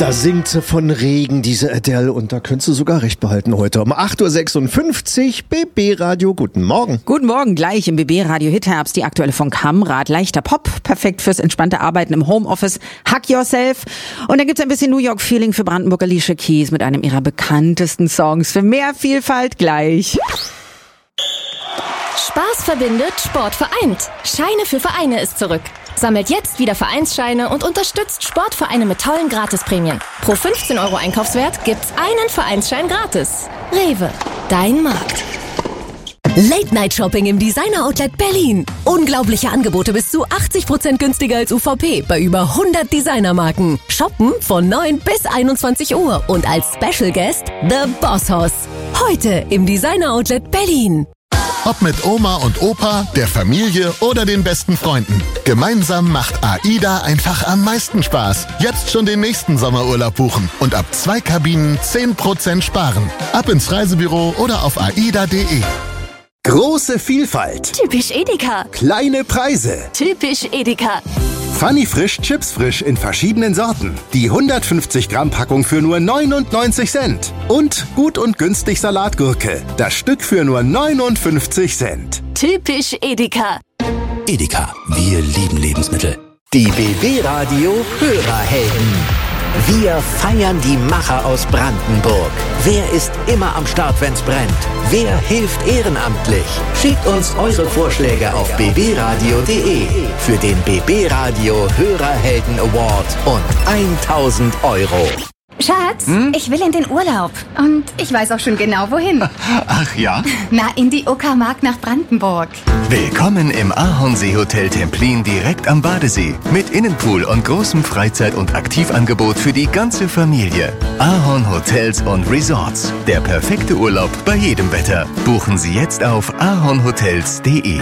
Da singt sie von Regen, diese Adele, und da könntest du sogar recht behalten heute. Um 8.56 Uhr, BB-Radio, guten Morgen. Guten Morgen, gleich im BB-Radio Hitherbst, die aktuelle von Kamrad, leichter Pop, perfekt fürs entspannte Arbeiten im Homeoffice, Hack Yourself. Und dann gibt's ein bisschen New York-Feeling für Brandenburg Alicia Keys mit einem ihrer bekanntesten Songs. Für mehr Vielfalt gleich. Spaß verbindet, Sport vereint. Scheine für Vereine ist zurück. Sammelt jetzt wieder Vereinsscheine und unterstützt Sportvereine mit tollen Gratisprämien. Pro 15 € Einkaufswert gibt's einen Vereinsschein gratis. Rewe, dein Markt. Late-Night-Shopping im Designer-Outlet Berlin. Unglaubliche Angebote bis zu 80% günstiger als UVP bei über 100 Designermarken. Shoppen von 9 bis 21 Uhr und als Special Guest The Boss Hoss. Heute im Designer-Outlet Berlin. Ob mit Oma und Opa, der Familie oder den besten Freunden. Gemeinsam macht AIDA einfach am meisten Spaß. Jetzt schon den nächsten Sommerurlaub buchen und ab 2 Kabinen 10% sparen. Ab ins Reisebüro oder auf aida.de. Große Vielfalt. Typisch Edeka. Kleine Preise. Typisch Edeka. Funny Frisch, Chips frisch in verschiedenen Sorten. Die 150 Gramm Packung für nur 99 Cent. Und gut und günstig Salatgurke. Das Stück für nur 59 Cent. Typisch Edeka. Edeka, wir lieben Lebensmittel. Die BB-Radio Hörerhelden. Wir feiern die Macher aus Brandenburg. Wer ist immer am Start, wenn's brennt? Wer hilft ehrenamtlich? Schickt uns eure Vorschläge auf bbradio.de für den BB-Radio Hörerhelden Award und 1.000 €. Schatz, ich will in den Urlaub. Und ich weiß auch schon genau, wohin. Ach ja? Na, in die Uckermark nach Brandenburg. Willkommen im Ahornsee Hotel Templin direkt am Badesee. Mit Innenpool und großem Freizeit- und Aktivangebot für die ganze Familie. Ahorn Hotels und Resorts. Der perfekte Urlaub bei jedem Wetter. Buchen Sie jetzt auf ahornhotels.de.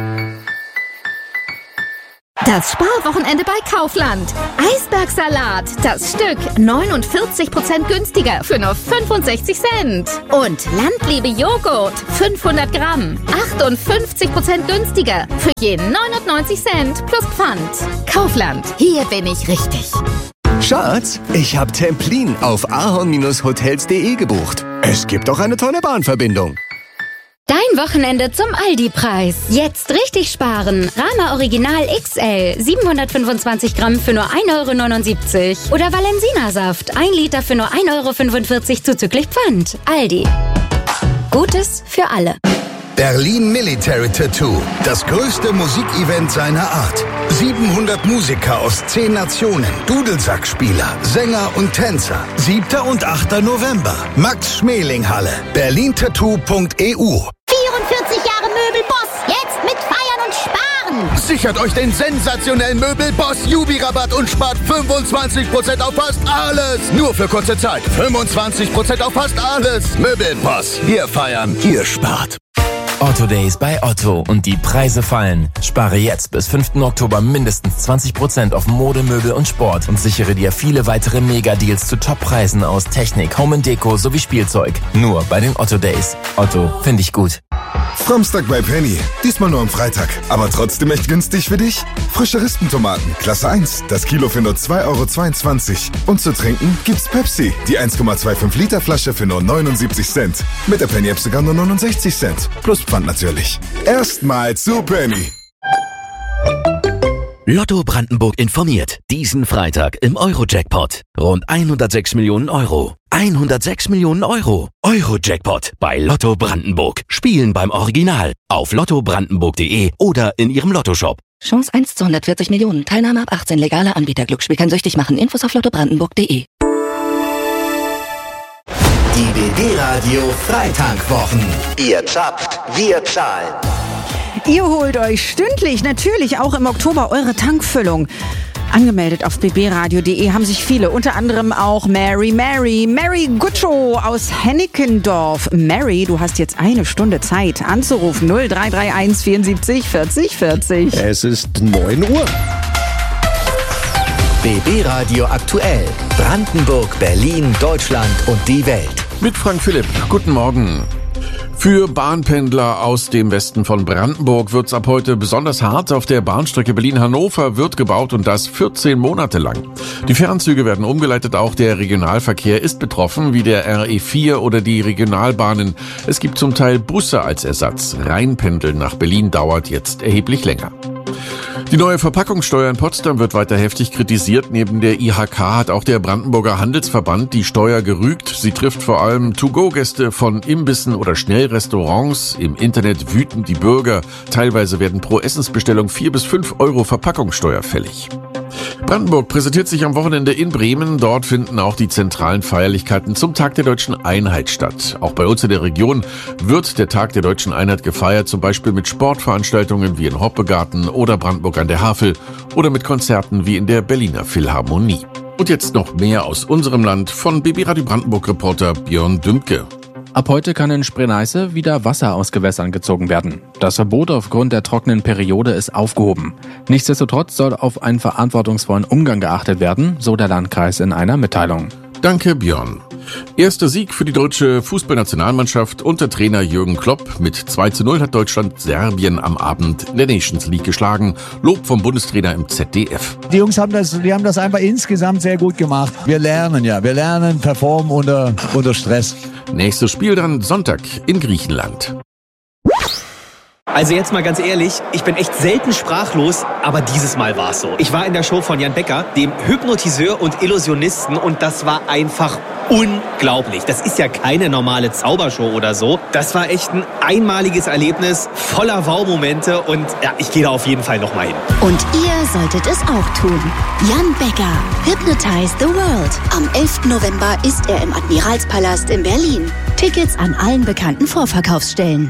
Das Sparwochenende bei Kaufland. Eisbergsalat, das Stück 49% günstiger für nur 65 Cent. Und Landliebe Joghurt, 500 Gramm, 58% günstiger für je 99 Cent plus Pfand. Kaufland, hier bin ich richtig. Schatz, ich habe Templin auf ahorn-hotels.de gebucht. Es gibt auch eine tolle Bahnverbindung. Dein Wochenende zum Aldi-Preis. Jetzt richtig sparen. Rama Original XL, 725 Gramm für nur 1,79 € Oder Valensina-Saft, 1 Liter für nur 1,45 € zuzüglich Pfand. Aldi. Gutes für alle. Berlin Military Tattoo, das größte Musikevent seiner Art. 700 Musiker aus 10 Nationen, Dudelsackspieler, Sänger und Tänzer. 7. und 8. November, Max-Schmeling-Halle, berlintattoo.eu. 44 Jahre Möbelboss, jetzt mit Feiern und Sparen. Sichert euch den sensationellen Möbelboss Jubi-Rabatt und spart 25% auf fast alles. Nur für kurze Zeit. 25% auf fast alles. Möbelboss. Wir feiern, ihr spart. Otto Days bei Otto und die Preise fallen. Spare jetzt bis 5. Oktober mindestens 20% auf Mode, Möbel und Sport und sichere dir viele weitere Mega-Deals zu Top-Preisen aus Technik, Home & Deko sowie Spielzeug. Nur bei den Otto Days. Otto, finde ich gut. Samstag bei Penny. Diesmal nur am Freitag. Aber trotzdem echt günstig für dich? Frische Rispentomaten, Klasse 1. Das Kilo für nur 2,22 €. Und zu trinken gibt's Pepsi. Die 1,25 Liter Flasche für nur 79 Cent. Mit der Penny-App sogar nur 69 Cent. Plus Pfand natürlich. Erstmal zu Penny. Lotto Brandenburg informiert. Diesen Freitag im Euro-Jackpot. Rund 106 Millionen €. 106 Millionen €. Euro-Jackpot bei Lotto Brandenburg. Spielen beim Original. Auf lottobrandenburg.de oder in Ihrem Lottoshop. Chance 1 zu 140 Millionen. Teilnahme ab 18. Legaler Anbieter. Glücksspiel kann süchtig machen. Infos auf lottobrandenburg.de. Die BB-Radio Freitankwwochen. Ihr zapft, wir zahlen. Ihr holt euch stündlich, natürlich auch im Oktober, eure Tankfüllung. Angemeldet auf bbradio.de haben sich viele, unter anderem auch Mary Gutschow aus Hennickendorf. Mary, du hast jetzt 1 Stunde Zeit anzurufen. 0331 74 40 40. Es ist 9 Uhr. BB-Radio aktuell. Brandenburg, Berlin, Deutschland und die Welt. Mit Frank Philipp. Guten Morgen. Für Bahnpendler aus dem Westen von Brandenburg wird's ab heute besonders hart. Auf der Bahnstrecke Berlin-Hannover wird gebaut und das 14 Monate lang. Die Fernzüge werden umgeleitet, auch der Regionalverkehr ist betroffen, wie der RE4 oder die Regionalbahnen. Es gibt zum Teil Busse als Ersatz. Rheinpendeln nach Berlin dauert jetzt erheblich länger. Die neue Verpackungssteuer in Potsdam wird weiter heftig kritisiert. Neben der IHK hat auch der Brandenburger Handelsverband die Steuer gerügt. Sie trifft vor allem To-Go-Gäste von Imbissen oder Schnellrestaurants. Im Internet wüten die Bürger. Teilweise werden pro Essensbestellung 4 bis 5 Euro Verpackungssteuer fällig. Brandenburg präsentiert sich am Wochenende in Bremen. Dort finden auch die zentralen Feierlichkeiten zum Tag der Deutschen Einheit statt. Auch bei uns in der Region wird der Tag der Deutschen Einheit gefeiert, zum Beispiel mit Sportveranstaltungen wie in Hoppegarten oder Brandenburg an der Havel oder mit Konzerten wie in der Berliner Philharmonie. Und jetzt noch mehr aus unserem Land von BB Radio Brandenburg-Reporter Björn Dümke. Ab heute kann in Spree-Neiße wieder Wasser aus Gewässern gezogen werden. Das Verbot aufgrund der trockenen Periode ist aufgehoben. Nichtsdestotrotz soll auf einen verantwortungsvollen Umgang geachtet werden, so der Landkreis in einer Mitteilung. Danke, Björn. Erster Sieg für die deutsche Fußballnationalmannschaft unter Trainer Jürgen Klopp. Mit 2:0 hat Deutschland Serbien am Abend in der Nations League geschlagen. Lob vom Bundestrainer im ZDF. Die Jungs haben das einfach insgesamt sehr gut gemacht. Wir lernen, performen unter Stress. Nächstes Spiel dann Sonntag in Griechenland. Also jetzt mal ganz ehrlich, ich bin echt selten sprachlos, aber dieses Mal war es so. Ich war in der Show von Jan Becker, dem Hypnotiseur und Illusionisten, und das war einfach unglaublich. Das ist ja keine normale Zaubershow oder so. Das war echt ein einmaliges Erlebnis, voller Wow-Momente, und ja, ich gehe da auf jeden Fall nochmal hin. Und ihr solltet es auch tun. Jan Becker, Hypnotize the World. Am 11. November ist er im Admiralspalast in Berlin. Tickets an allen bekannten Vorverkaufsstellen.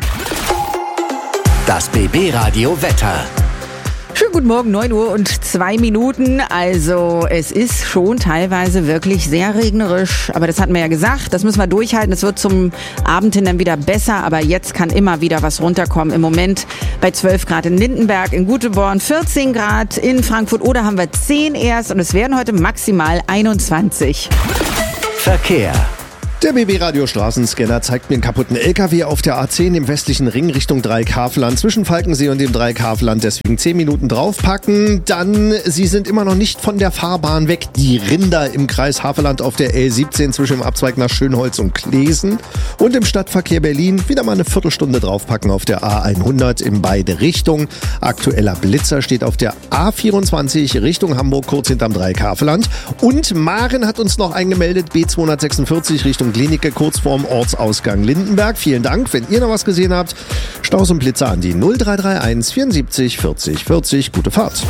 Das BB-Radio Wetter. Schönen guten Morgen, 9:02. Also es ist schon teilweise wirklich sehr regnerisch, aber das hatten wir ja gesagt, das müssen wir durchhalten. Es wird zum Abend hin dann wieder besser, aber jetzt kann immer wieder was runterkommen. Im Moment bei 12 Grad in Lindenberg, in Guteborn 14 Grad, in Frankfurt oder haben wir 10 erst, und es werden heute maximal 21. Verkehr. Der BB-Radio Straßenscanner zeigt mir einen kaputten LKW auf der A10 im westlichen Ring Richtung Dreieckhavelland zwischen Falkensee und dem Dreieckhavelland. Deswegen 10 Minuten draufpacken. Dann, Sie sind immer noch nicht von der Fahrbahn weg. Die Rinder im Kreis Havelland auf der L17 zwischen dem Abzweig nach Schönholz und Klesen. Und im Stadtverkehr Berlin wieder mal eine Viertelstunde draufpacken auf der A100 in beide Richtungen. Aktueller Blitzer steht auf der A24 Richtung Hamburg kurz hinterm Dreieckhavelland. Und Maren hat uns noch eingemeldet, B246 Richtung Klinike kurz vorm Ortsausgang Lindenberg. Vielen Dank. Wenn ihr noch was gesehen habt, Staus und Blitzer an die 0331 74 40 40. Gute Fahrt.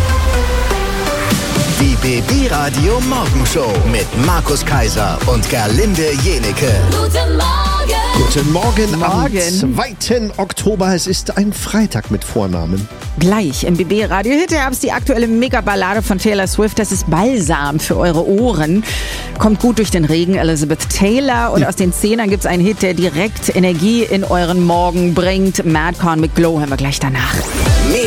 Die BB-Radio Morgenshow mit Markus Kaiser und Gerlinde Jenecke. Guten Morgen. Guten Morgen am 2. Oktober. Es ist ein Freitag mit Vornamen. Gleich im BB-Radio Hit-Herbst die aktuelle Mega-Ballade von Taylor Swift. Das ist Balsam für eure Ohren. Kommt gut durch den Regen, Elizabeth Taylor. Und aus den 10ern gibt's einen Hit, der direkt Energie in euren Morgen bringt. Madcon mit Glow haben wir gleich danach.